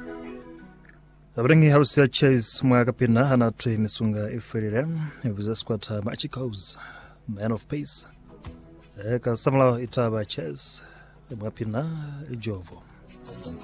Abrengi harusi ya Chase Mwakapina hanatwe misunga ifirire evuza squata machikaus man of peace ka samla itaba Chase Mwakapina Jovo